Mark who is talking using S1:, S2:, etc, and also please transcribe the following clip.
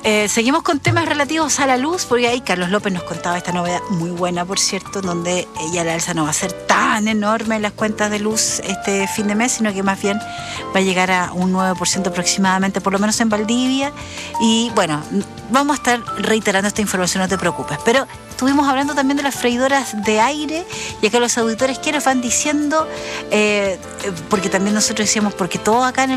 S1: Seguimos con temas relativos a la luz, porque ahí Carlos López nos contaba esta novedad muy buena, por cierto, donde ya la alza no va a ser tan enorme en las cuentas de luz este fin de mes, sino que más bien va a llegar a un 9% aproximadamente, por lo menos en Valdivia. Y bueno, vamos a estar reiterando esta información, no te preocupes. Pero estuvimos hablando también de las freidoras de aire, y acá los auditores que nos van diciendo, porque también nosotros decíamos, porque todo acá en